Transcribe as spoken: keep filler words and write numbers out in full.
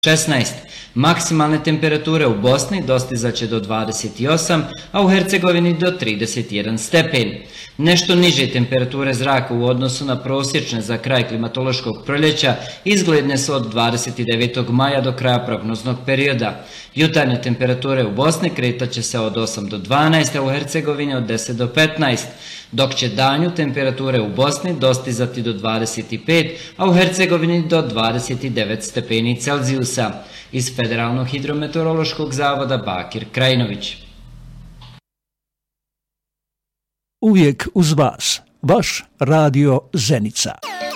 šesnaest. Maksimalne temperature u Bosni dostizaće do dvadeset osam, a u Hercegovini do trideset jedan stepen. Nešto niže temperature zraka u odnosu na prosječne za kraj klimatološkog proljeća izgledne su od dvadeset devetog maja do kraja prognoznog perioda. Jutarnje temperature u Bosni kretaće se od osam do dvanaest, a u Hercegovini od deset do petnaest, dok će danju temperature u Bosni dostizati do dvadeset pet, a u Hercegovini do dvadeset devet stepeni Celzijusa. Iz Federalnog hidrometeorološkog zavoda Bakir Krajinović. Uvijek uz vas, vaš radio Zenica.